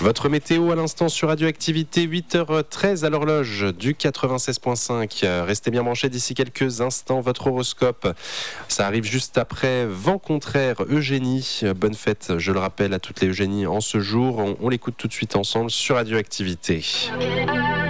Votre météo à l'instant sur Radioactivité, 8h13 à l'horloge du 96.5. Restez bien branchés d'ici quelques instants. Votre horoscope, ça arrive juste après Vent contraire, Eugénie. Bonne fête, je le rappelle, à toutes les Eugénies en ce jour. On l'écoute tout de suite ensemble sur Radioactivité.